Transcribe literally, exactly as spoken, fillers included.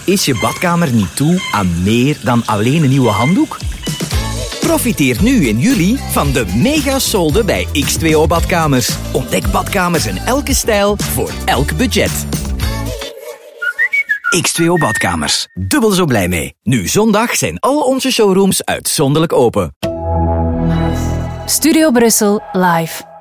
Is je badkamer niet toe aan meer dan alleen een nieuwe handdoek? Profiteer nu in juli van de mega-solden bij X twee O Badkamers. Ontdek badkamers in elke stijl voor elk budget. X twee O Badkamers. Dubbel zo blij mee. Nu zondag zijn al onze showrooms uitzonderlijk open. Studio Brussel live.